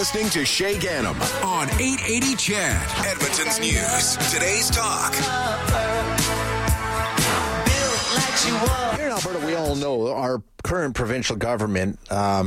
listening to Shay Gannam on 880 CHED, Edmonton's News. Today's talk. Here in Alberta, we all know our current provincial government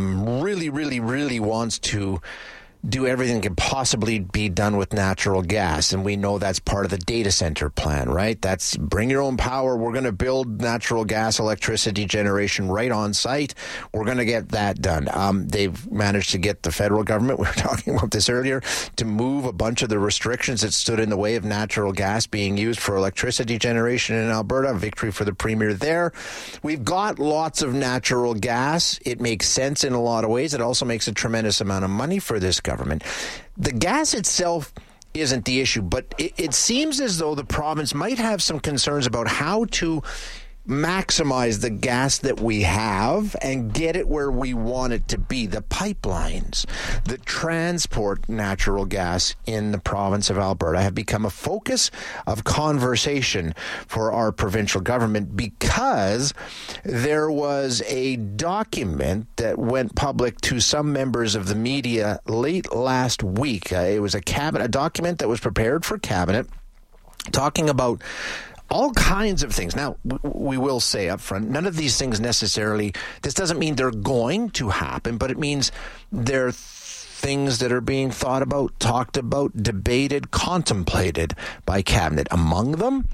really wants to do everything that can possibly be done with natural gas. And we know that's part of the data center plan, right? That's bring your own power. We're going to build natural gas electricity generation right on site. We're going to get that done. They've managed to get the federal government, we were talking about this earlier, to move a bunch of the restrictions that stood in the way of natural gas being used for electricity generation in Alberta. Victory for the premier there. We've got lots of natural gas. It makes sense in a lot of ways. It also makes a tremendous amount of money for this government. The gas itself isn't the issue, but it seems as though the province might have some concerns about how to maximize the gas that we have and get it where we want it to be. The pipelines that transport natural gas in the province of Alberta have become a focus of conversation for our provincial government because there was a document that went public to some members of the media late last week. It was a document that was prepared for cabinet talking about all kinds of things. Now, we will say up front, none of these things necessarily, this doesn't mean they're going to happen, but it means they're things that are being thought about, talked about, debated, contemplated by cabinet. Among them,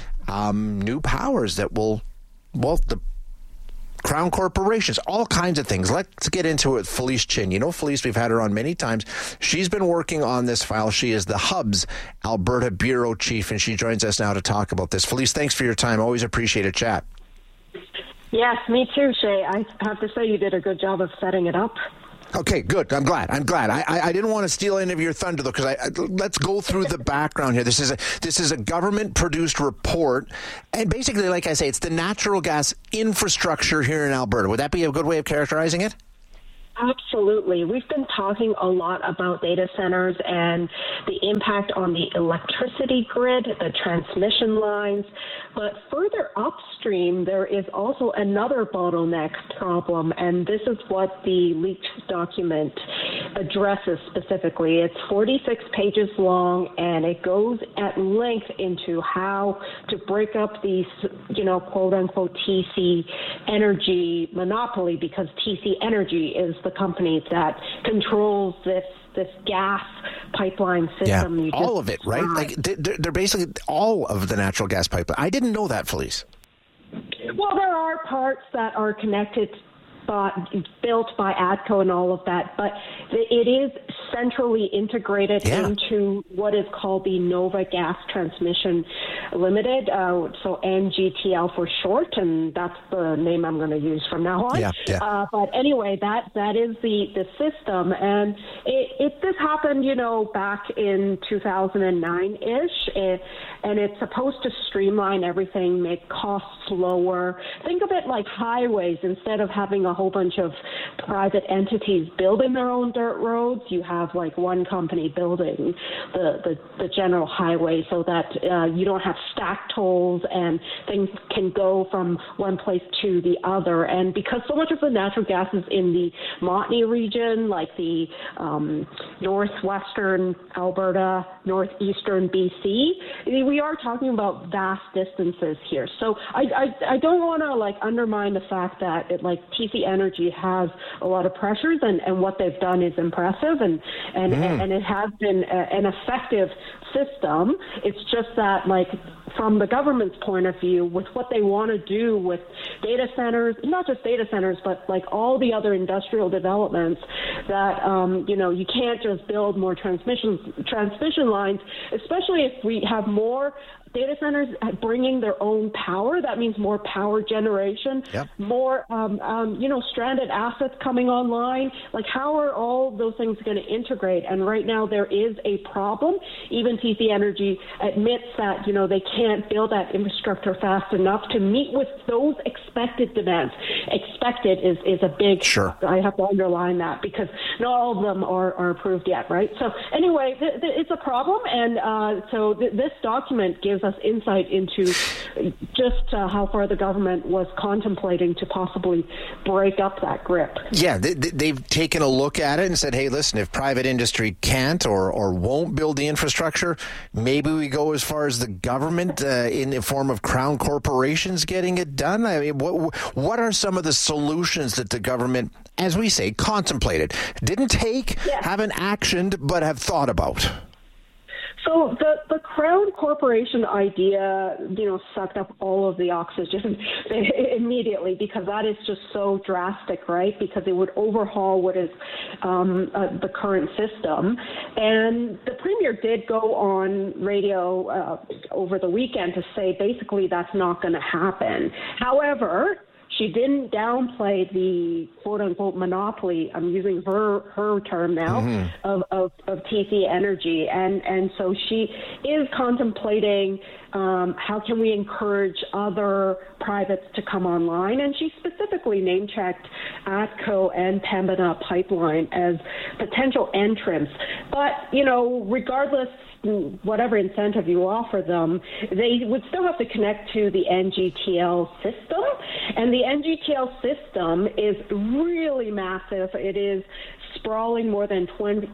new powers that will, the Crown corporations, all kinds of things. Let's get into it. Felice Chin. You know Felice, we've had her on many times. She's been working on this file. She is the Hub's Alberta Bureau Chief, and she joins us now to talk about this. Felice, thanks for your time. Always appreciate a chat. Yes, me too, Shay. I have to say you did a good job of setting it up. Okay, good. I'm glad. I didn't want to steal any of your thunder, though, because let's go through the background here. This is a government-produced report, and basically, like I say, it's the natural gas infrastructure here in Alberta. Would that be a good way of characterizing it? Absolutely. We've been talking a lot about data centers and the impact on the electricity grid, the transmission lines. But further upstream, there is also another bottleneck problem, and this is what the leaked document addresses specifically. It's 46 pages long, and it goes at length into how to break up these, quote-unquote TC Energy monopoly, because TC Energy is the company that controls this gas pipeline system. Yeah, all of it, right? Like they're basically all of the natural gas pipeline. I didn't know that, Felice. Well, there are parts that are connected, built by ATCO and all of that, but it is centrally integrated into what is called the Nova Gas Transmission Limited, so NGTL for short, and that's the name I'm going to use from now on. But anyway, that is the system, and this happened, back in 2009-ish, and it's supposed to streamline everything, make costs lower. Think of it like highways. Instead of having a whole bunch of private entities building their own dirt roads, you have like one company building the general highway, so that you don't have stack tolls and things can go from one place to the other. And because so much of the natural gas is in the Montney region, like the northwestern Alberta, northeastern BC, we are talking about vast distances here. So I don't want to undermine the fact that TC Energy has a lot of pressures, and what they've done is impressive, and it has been an effective system. It's just that, from the government's point of view, with what they want to do with data centers, not just data centers, but all the other industrial developments, that you can't just build more transmission lines, especially if we have more data centers bringing their own power. That means more power generation, more stranded assets coming online. How are all those things going to integrate? And right now there is a problem. Even TC Energy admits that they can't build that infrastructure fast enough to meet with those expected demands. Expected is a big. Sure. I have to underline that, because not all of them are approved yet, right? So anyway, it's a problem, and so this document gives us insight into just how far the government was contemplating to possibly break up that grip. Yeah, they've taken a look at it and said, hey, listen, if private industry can't or won't build the infrastructure, maybe we go as far as the government in the form of crown corporations getting it done. I mean, what are some of the solutions that the government, as we say, contemplated, didn't take, haven't actioned, but have thought about? So the Crown Corporation idea, sucked up all of the oxygen immediately, because that is just so drastic, right? Because it would overhaul what is the current system. And the Premier did go on radio over the weekend to say basically that's not going to happen. However, she didn't downplay the quote-unquote monopoly, I'm using her term now, of TC Energy. And so she is contemplating how can we encourage other privates to come online. And she specifically name-checked ATCO and Pembina Pipeline as potential entrants. But, regardless, whatever incentive you offer them, they would still have to connect to the NGTL system. And the NGTL system is really massive. It is sprawling more than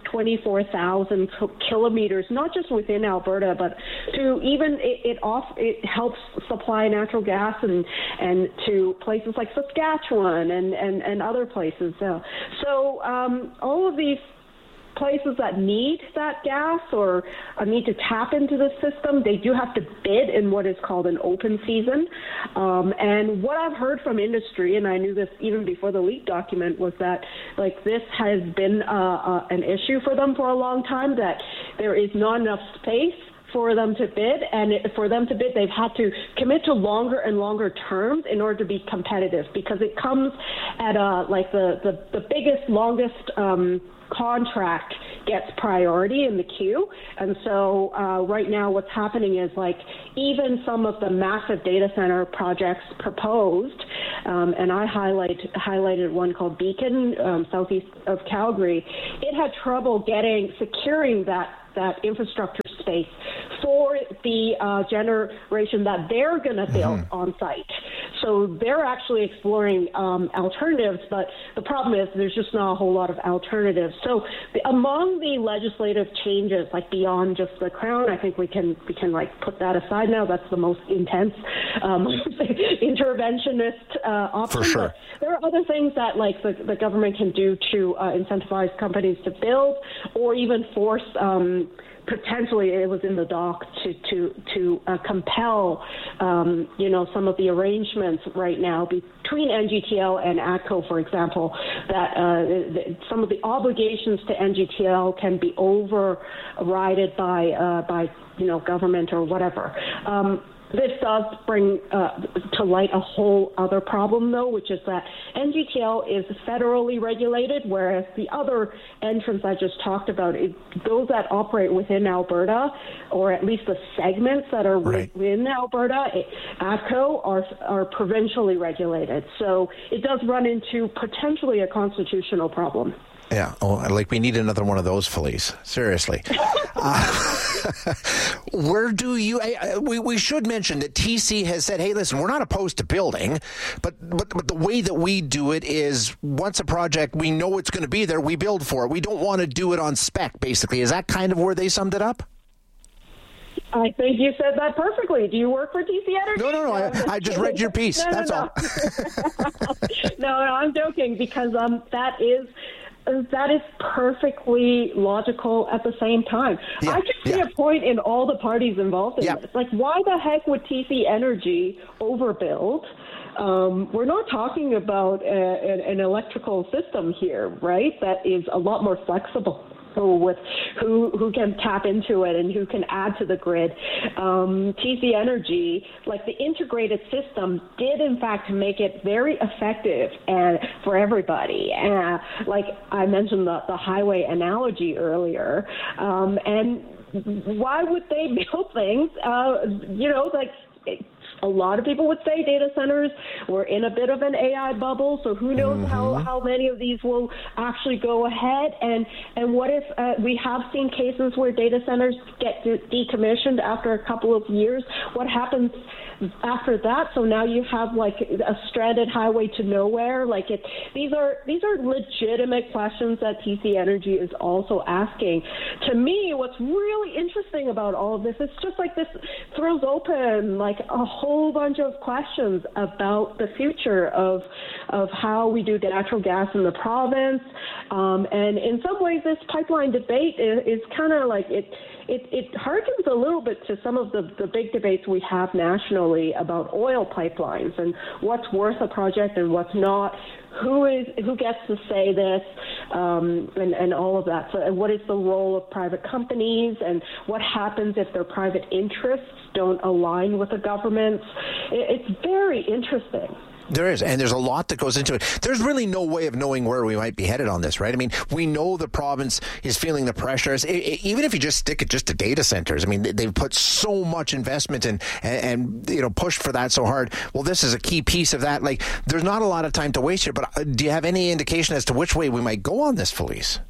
24,000 kilometers, not just within Alberta, but to even it helps supply natural gas and to places like Saskatchewan and other places. So all of these places that need that gas or need to tap into the system, they do have to bid in what is called an open season. And what I've heard from industry, and I knew this even before the leak document, was that this has been an issue for them for a long time, that there is not enough space for them to bid, and for them to bid, they've had to commit to longer and longer terms in order to be competitive, because it comes at the biggest, longest contract gets priority in the queue. And so right now what's happening is even some of the massive data center projects proposed, and I highlighted one called Beacon, southeast of Calgary, it had trouble securing that infrastructure space for the generation that they're going to build on site. So they're actually exploring alternatives, but the problem is there's just not a whole lot of alternatives. So among the legislative changes, beyond just the Crown, I think we can put that aside now. That's the most intense interventionist option. For sure. But there are other things that the government can do to incentivize companies to build, or even force potentially, it was in the doc, to compel some of the arrangements right now between NGTL and ATCO, for example, that some of the obligations to NGTL can be overridden by government or whatever. This does bring to light a whole other problem, though, which is that NGTL is federally regulated, whereas the other entrants I just talked about, those that operate within Alberta, or at least the segments that are within Alberta, ATCO, are provincially regulated. So it does run into potentially a constitutional problem. Yeah. Oh, we need another one of those, Felice. Seriously. Where do you? We should mention that TC has said, "Hey, listen, we're not opposed to building, but the way that we do it is once a project we know it's going to be there, we build for it. We don't want to do it on spec." Basically, is that kind of where they summed it up? I think you said that perfectly. Do you work for TC Energy? No. I just read your piece. That's all. No, I'm joking, because that is perfectly logical at the same time. Yeah, I just see a point in all the parties involved in this. Why the heck would TC Energy overbuild? We're not talking about an electrical system here, right? That is a lot more flexible. With who can tap into it and who can add to the grid. TC Energy, the integrated system, did in fact make it very effective for everybody. I mentioned the highway analogy earlier, and why would they build things, A lot of people would say data centers, we're in a bit of an AI bubble, so who knows how many of these will actually go ahead. And what if we have seen cases where data centers get decommissioned after a couple of years? What happens after that? So now you have like a stranded highway to nowhere. These are legitimate questions that TC Energy is also asking. To me, what's really interesting about all of this is just like this throws open like a whole bunch of questions about the future of how we do natural gas in the province. And in some ways, this pipeline debate is kind of like it harkens a little bit to some of the big debates we have nationally about oil pipelines and what's worth a project and what's not, who gets to say this, and all of that. So, and what is the role of private companies, and what happens if their private interests don't align with the government's? It's very interesting. There is, and there's a lot that goes into it. There's really no way of knowing where we might be headed on this, right? I mean, we know the province is feeling the pressures. Even if you just stick it just to data centers, I mean, they've put so much investment in and pushed for that so hard. Well, this is a key piece of that. Like, there's not a lot of time to waste here, but do you have any indication as to which way we might go on this, Felice?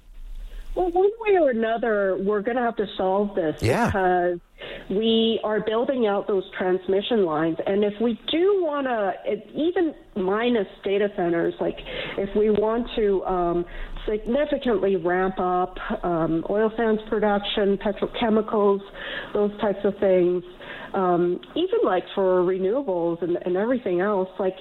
Well, one way or another, we're going to have to solve this because we are building out those transmission lines. And if we do want to, even minus data centers, like if we want to significantly ramp up oil sands production, petrochemicals, those types of things, even like for renewables and everything else, like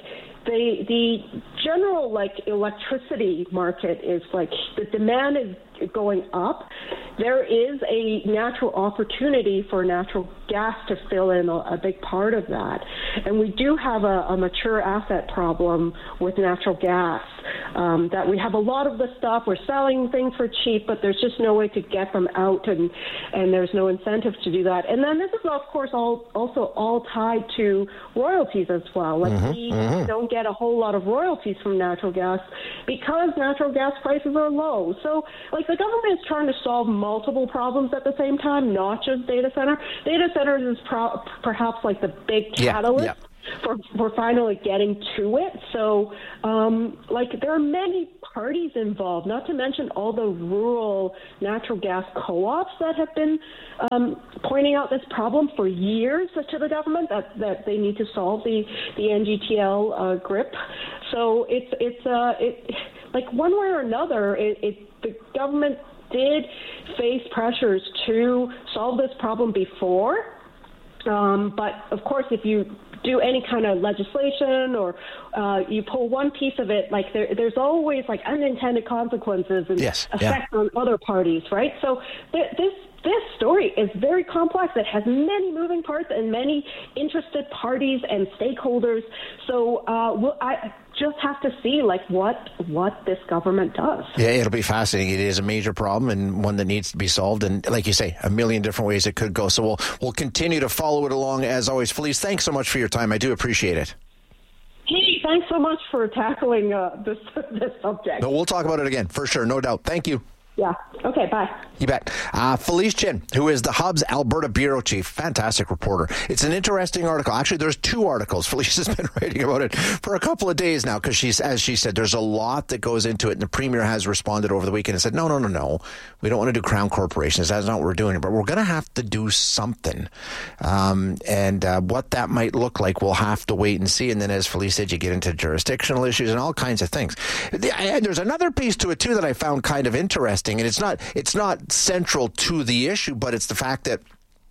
the general like electricity market is like the demand is going up. There is a natural opportunity for natural gas to fill in a big part of that. And we do have a mature asset problem with natural gas, that we have a lot of the stuff. We're selling things for cheap, but there's just no way to get them out, and there's no incentive to do that. And then this is, of course, also all tied to royalties as well. Like we don't get a whole lot of royalties from natural gas because natural gas prices are low. So, like, the government is trying to solve multiple problems at the same time, not just data center. Data centers is perhaps like the big catalyst for finally getting to it. So, there are many parties involved, not to mention all the rural natural gas co-ops that have been pointing out this problem for years to the government, that they need to solve the NGTL GRIP. So it's like one way or another, the government did face pressures to solve this problem before. But of course, if you do any kind of legislation or you pull one piece of it, like there's always like unintended consequences and effects on other parties, right? So this story is very complex. It has many moving parts and many interested parties and stakeholders. So I just have to see like what this government does. Yeah, it'll be fascinating. It is a major problem and one that needs to be solved. And like you say, a million different ways it could go. So we'll continue to follow it along as always. Felice, thanks so much for your time. I do appreciate it. Hey, thanks so much for tackling this subject. No, we'll talk about it again for sure. No doubt. Thank you. Yeah. Okay, bye. You bet. Felice Chin, who is the Hub's Alberta Bureau Chief. Fantastic reporter. It's an interesting article. Actually, there's two articles. Felice has been writing about it for a couple of days now because as she said, there's a lot that goes into it. And the Premier has responded over the weekend and said, no. We don't want to do crown corporations. That's not what we're doing. But we're going to have to do something. And what that might look like, we'll have to wait and see. And then, as Felice said, you get into jurisdictional issues and all kinds of things. And there's another piece to it, too, that I found kind of interesting. And it's not central to the issue, but it's the fact that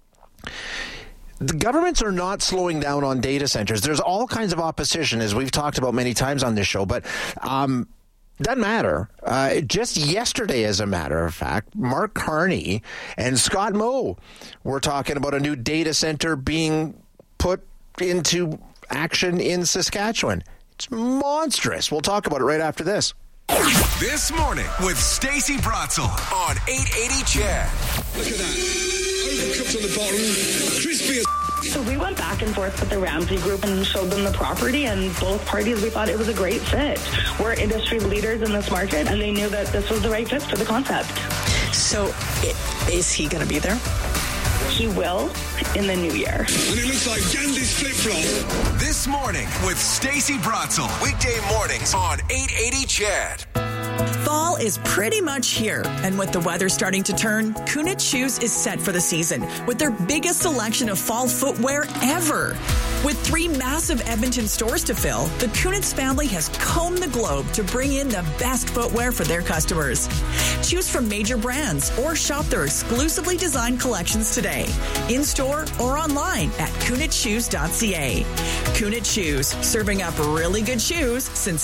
the governments are not slowing down on data centers. There's all kinds of opposition, as we've talked about many times on this show, but doesn't matter. Just yesterday, as a matter of fact, Mark Carney and Scott Moe were talking about a new data center being put into action in Saskatchewan. It's monstrous. We'll talk about it right after this. This morning with Stacey Bratzel on 880 CHED. Look at that. Overcooked on the bottom, crispy as... So we went back and forth with the Ramsey Group and showed them the property, and both parties, we thought it was a great fit. We're industry leaders in this market, and they knew that this was the right fit for the concept. So is he going to be there? He will in the new year. And it looks like Gandhi's flip-flop. This morning with Stacey Brotzel. Weekday mornings on 880 CHED. Fall is pretty much here, and with the weather starting to turn, Kunitz Shoes is set for the season with their biggest selection of fall footwear ever. With 3 massive Edmonton stores to fill, the Kunitz family has combed the globe to bring in the best footwear for their customers. Choose from major brands or shop their exclusively designed collections today, in-store or online at kunitzshoes.ca. Kunitz Shoes, serving up really good shoes since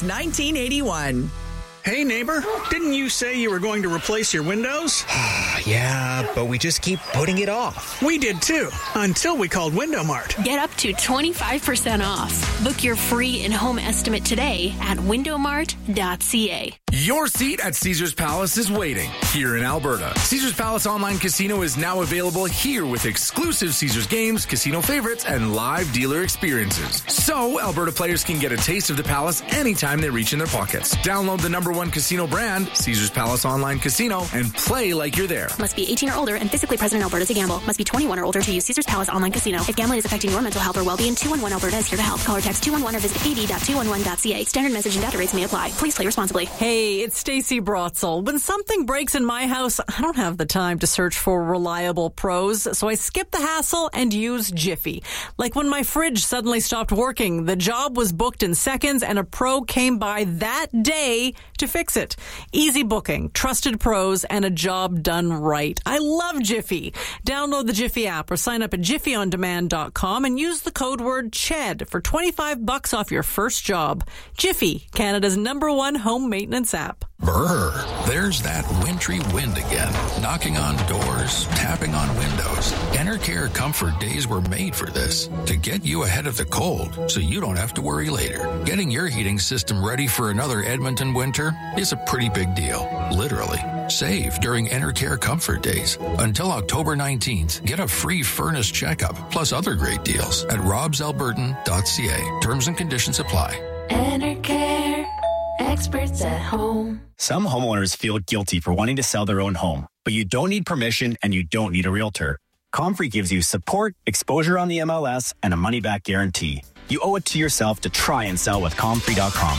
1981. Hey, neighbor, didn't you say you were going to replace your windows? Yeah, but we just keep putting it off. We did too, until we called Window Mart. Get up to 25% off. Book your free in-home estimate today at windowmart.ca. Your seat at Caesars Palace is waiting here in Alberta. Caesars Palace Online Casino is now available here with exclusive Caesars games, casino favorites, and live dealer experiences. So Alberta players can get a taste of the Palace anytime they reach in their pockets. Download the #1 casino brand, Caesars Palace Online Casino, and play like you're there. Must be 18 or older and physically present in Alberta to gamble. Must be 21 or older to use Caesars Palace Online Casino. If gambling is affecting your mental health or well-being, 211 Alberta is here to help. Call or text 211 or visit ad.211.ca. Standard message and data rates may apply. Please play responsibly. Hey, it's Stacey Brotzel. When something breaks in my house, I don't have the time to search for reliable pros, so I skip the hassle and use Jiffy. Like when my fridge suddenly stopped working, the job was booked in seconds and a pro came by that day to fix it. Easy booking, trusted pros, and a job done right. I love Jiffy. Download the Jiffy app or sign up at jiffyondemand.com and use the code word CHED for $25 off your first job. Jiffy, Canada's #1 home maintenance app. Brr, there's that wintry wind again, knocking on doors, tapping on windows. Enercare Comfort Days were made for this, to get you ahead of the cold so you don't have to worry later. Getting your heating system ready for another Edmonton winter is a pretty big deal, literally. Save during Enercare Comfort Days. Until October 19th, get a free furnace checkup, plus other great deals at robsalbertan.ca. Terms and conditions apply. Enercare, experts at home. Some homeowners feel guilty for wanting to sell their own home, but you don't need permission and you don't need a realtor. Comfrey gives you support, exposure on the MLS, and a money-back guarantee. You owe it to yourself to try and sell with Comfrey.com.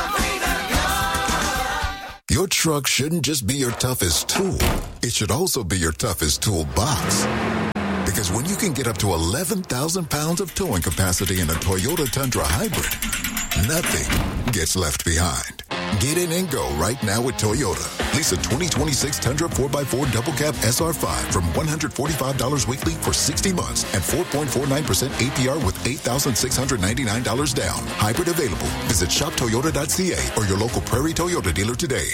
Your truck shouldn't just be your toughest tool. It should also be your toughest toolbox. Because when you can get up to 11,000 pounds of towing capacity in a Toyota Tundra Hybrid, nothing gets left behind. Get in and go right now with Toyota. Lease a 2026 Tundra 4x4 Double Cab SR5 from $145 weekly for 60 months and 4.49% APR with $8,699 down. Hybrid available. Visit shoptoyota.ca or your local Prairie Toyota dealer today.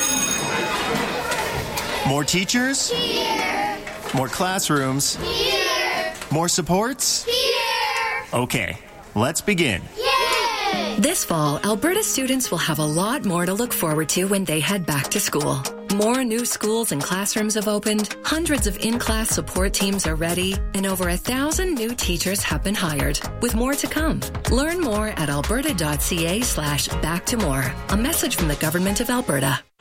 More teachers? Here. More classrooms? Here. More supports? Here. Okay, let's begin. This fall, Alberta students will have a lot more to look forward to when they head back to school. More new schools and classrooms have opened, hundreds of in-class support teams are ready, and over 1,000 new teachers have been hired, with more to come. Learn more at alberta.ca/backtomore. A message from the Government of Alberta.